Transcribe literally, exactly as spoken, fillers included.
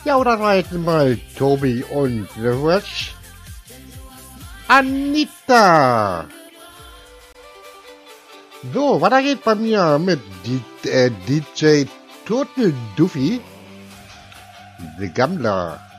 Ja, oder reiten mal Tobi und The Rush. Anita. So, weiter geht bei mir mit D äh, D J Turtle Duffy, The Gambler.